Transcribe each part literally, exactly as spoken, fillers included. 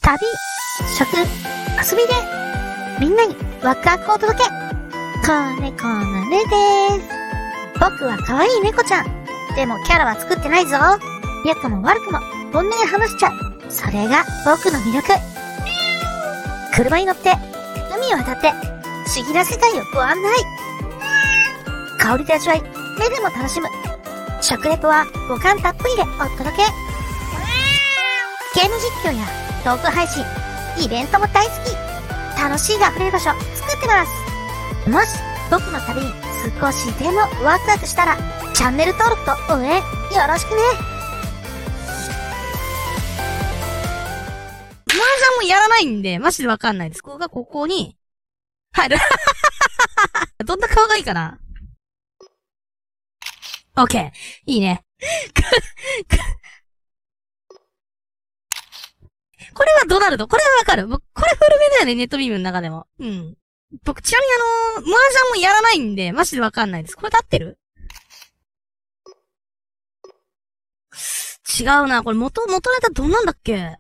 旅、食、遊びで、みんなにワクワクをお届け。子猫のねでーす。僕は可愛い猫ちゃん。でもキャラは作ってないぞ。良くも悪くも本音で話しちゃう。それが僕の魅力。車に乗って、海を渡って、不思議な世界をご案内。香りで味わい、目でも楽しむ。食レポは五感たっぷりでお届け。ゲーム実況やトーク配信、イベントも大好き。楽しいが溢れる場所作ってます。もし僕の旅に少しでもワクワクしたら、チャンネル登録と応援よろしくね。 麻雀もやらないんで、マジでわかんないです。ここがここに入る。どんな顔がいいかな。オッケー。いいね。これはドナルド。これはわかる。僕、これ古めだよね、ネットビームの中でも。うん。僕、ちなみにあのー、麻雀もやらないんで、マジでわかんないです。これで合ってる？違うな。これ元、元ネタどんなんだっけ？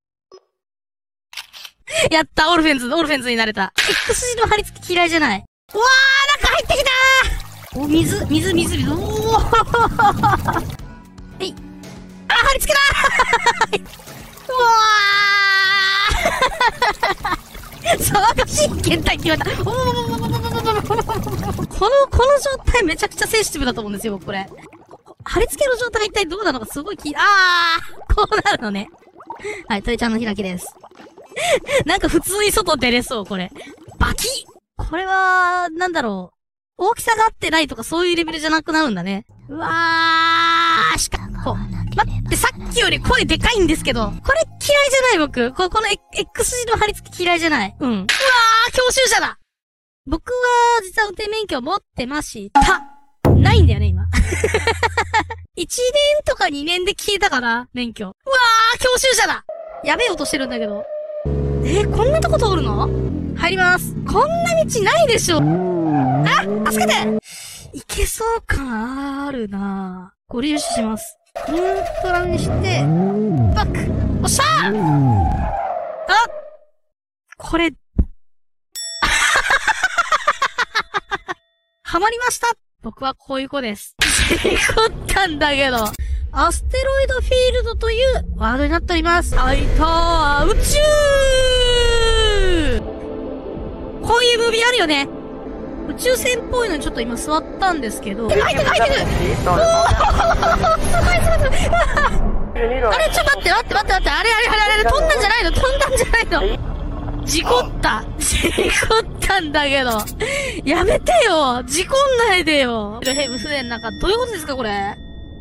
やった、オルフェンズ、オルフェンズになれた。X 字の貼り付き嫌いじゃない。うわー、中入ってきたー！お、水、水、水、水。おーはい。あ、貼り付けだーうわー騒がしい検体って言われた。おーこの、この状態めちゃくちゃセンシティブだと思うんですよ、僕これ。貼り付けの状態が一体どうなのかすごい気、あーこうなるのね。はい、鳥ちゃんの開きです。なんか普通に外出れそう、これ。バキッこれは、なんだろう。大きさが合ってないとかそういうレベルじゃなくなるんだね。うわーしかも、待って、さっきより声でかいんですけど、これ嫌いじゃない僕。こ、この X 字の貼り付き嫌いじゃない。うん。うわー教習者だ僕は、実は運転免許を持ってました。ないんだよね、今。いちねんとかにねんで消えたかな、免許。うわー教習者だやべえ音してるんだけど。えー、こんなとこ通るの？入ります。こんな道ないでしょ。あ、助けていけそう感あるなぁ。ご利用します。イントラにして、バックおっしゃーあこれ、ハマりました僕はこういう子です。事故ったんだけど。アステロイドフィールドというワードになっております。あいたー宇宙こういうムービーあるよね。宇宙船っぽいのにちょっと今座ったんですけど。入ってる入ってるおーすごいすごいすごいあれちょっと待って待って待って待ってあれあれあれあれ飛んだんじゃないの飛んだんじゃないの事故った事故ったんだけどやめてよ事故んないでよヘブ船の中どういうことですかこれ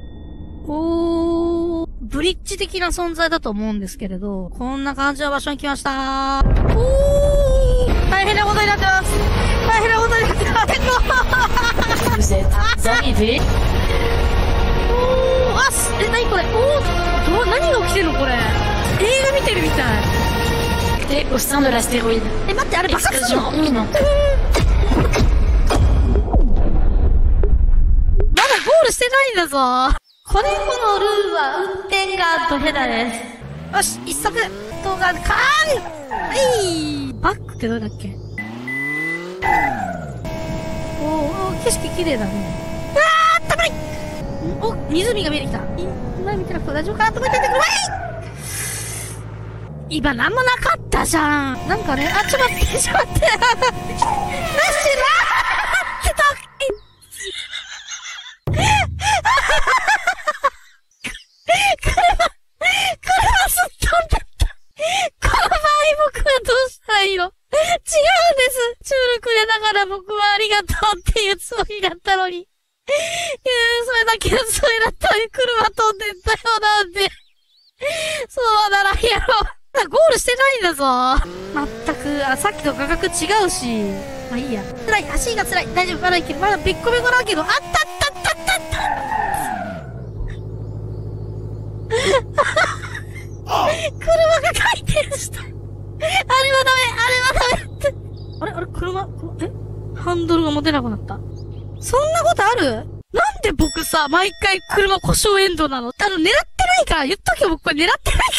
おー、ブリッジ的な存在だと思うんですけれど、こんな感じの場所に来ましたー。おー、大変なことになってます。大変なことになってます。おー、あ、す、え、なにこれおー、ど、何が起きてんのこれ。映画見てるみたい。 え、au sein de l'astéroïde。 え、待って、あれ爆発するの？まだゴールしてないんだぞ。子猫のルーは運転がドヘダです。よし、一足動画かーんはい、バックってどれだっけおー、おー景色綺麗だね。あー、あったかいお、湖が見えてきた。今見てなくて大丈夫かなと思っててくれ今なんもなかったじゃん。なんかね、あ、ちょっと待って、ちょっと待って。なしなーってた車、車すっ飛んだった。この場合僕はどうしたらいいの？違うんです。中力でだから僕はありがとうっていうつもりだったのに。いやそれだけのつもりだったのに車飛んでったよなんで。そうはならんやろ。ゴールしてないんだぞ。まったく、あ、さっきと画角違うし。まあいいや。辛い、足が辛い。大丈夫、まだいける。まだべっこべこだけど、あったあったあったあったあった車が回転した。あれはダメ、あれはダメって。あれあれ車、えハンドルが持てなくなった。そんなことある？なんで僕さ、毎回車故障エンドなの？あの、狙ってないから言っとけよ、僕これ狙って